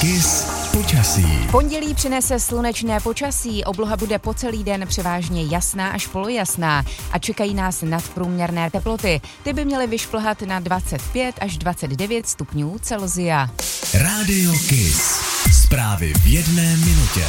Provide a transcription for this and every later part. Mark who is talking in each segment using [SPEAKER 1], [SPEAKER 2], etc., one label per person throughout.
[SPEAKER 1] Kiss počasí.
[SPEAKER 2] Pondělí přinese slunečné počasí, obloha bude po celý den převážně jasná až polojasná a čekají nás nadprůměrné teploty. Ty by měly vyšplhat na 25 až 29 stupňů Celsia.
[SPEAKER 1] Rádio Kiss. Zprávy v jedné minutě.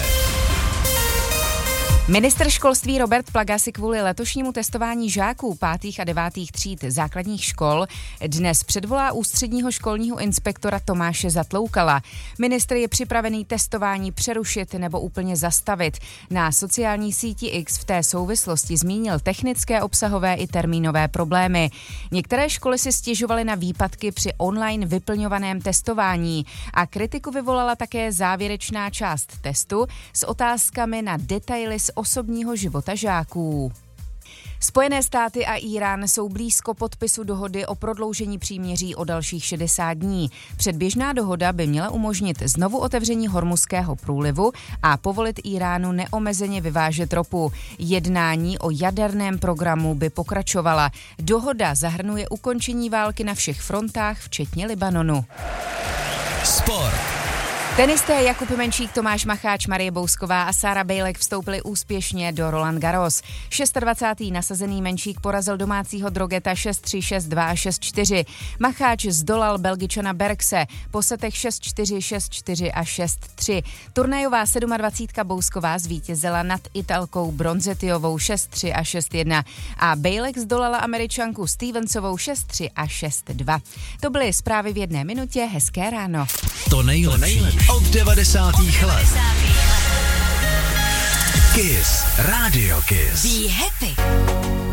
[SPEAKER 2] Ministr školství Robert Plaga si kvůli letošnímu testování žáků 5. a 9. tříd základních škol dnes předvolá ústředního školního inspektora Tomáše Zatloukala. Ministr je připravený testování přerušit nebo úplně zastavit. Na sociální síti X v té souvislosti zmínil technické, obsahové i termínové problémy. Některé školy si stěžovaly na výpadky při online vyplňovaném testování a kritiku vyvolala také závěrečná část testu s otázkami na detaily z osobního života žáků. Spojené státy a Írán jsou blízko podpisu dohody o prodloužení příměří o dalších 60 dní. Předběžná dohoda by měla umožnit znovu otevření Hormuzského průlivu a povolit Íránu neomezeně vyvážet ropu. Jednání o jaderném programu by pokračovala. Dohoda zahrnuje ukončení války na všech frontách, včetně Libanonu.
[SPEAKER 1] Sport.
[SPEAKER 2] Tenisté Jakub Menšík, Tomáš Macháč, Marie Bousková a Sára Bejlek vstoupili úspěšně do Roland Garros. 26. nasazený Menšík porazil domácího Drogeta 6-3, 6-2 a 6-4. Macháč zdolal Belgičana Bergse po setech 6-4, 6-4 a 6-3. Turnajová 27. Bousková zvítězila nad Italkou Bronzetiovou 6-3 a 6-1 a Bejlek zdolala Američanku Stevensovou 6-3 a 6-2. To byly zprávy v jedné minutě, hezké ráno.
[SPEAKER 1] To nejlepší od 90. let. Kiss, Radio Kiss.
[SPEAKER 3] Be happy.